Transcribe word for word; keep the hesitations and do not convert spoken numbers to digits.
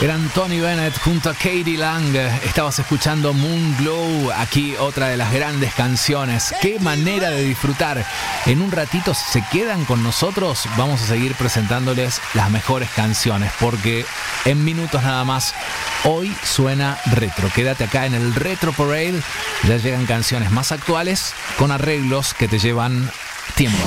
Gran Tony Bennett junto a Katie Lang. Estabas escuchando Moon Glow. Aquí otra de las grandes canciones. Qué manera de disfrutar. En un ratito, si se quedan con nosotros, vamos a seguir presentándoles las mejores canciones, porque en minutos nada más hoy suena retro. Quédate acá en el Retro Parade. Ya llegan canciones más actuales con arreglos que te llevan tiempo.